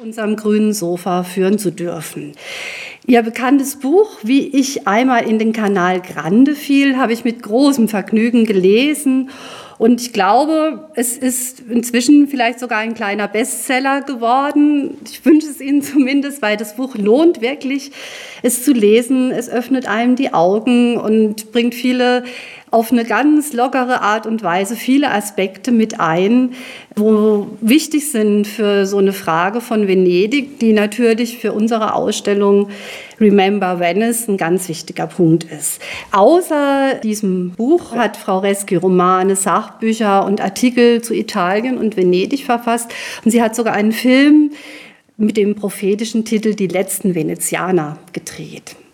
unserem grünen Sofa führen zu dürfen. Ihr bekanntes Buch, Wie ich einmal in den Kanal Grande fiel, habe ich mit großem Vergnügen gelesen. Und ich glaube, es ist inzwischen vielleicht sogar ein kleiner Bestseller geworden. Ich wünsche es Ihnen zumindest, weil das Buch lohnt wirklich, es zu lesen. Es öffnet einem die Augen und bringt auf eine ganz lockere Art und Weise viele Aspekte mit ein, wo wichtig sind für so eine Frage von Venedig, die natürlich für unsere Ausstellung Remember Venice ein ganz wichtiger Punkt ist. Außer diesem Buch hat Frau Reschi Romane, Sachbücher und Artikel zu Italien und Venedig verfasst. Und sie hat sogar einen Film mit dem prophetischen Titel Die letzten Venezianer gedreht.